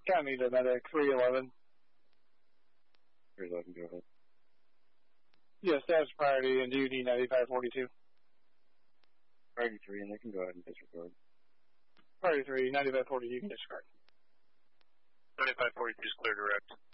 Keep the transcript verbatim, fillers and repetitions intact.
County to medic, three eleven. three eleven, go ahead. Yes, that's priority, and do you need ninety-five forty-two? Priority three, and they can go ahead and disregard. Priority three, ninety-five forty, you can disregard. ninety-five forty-two is clear direct.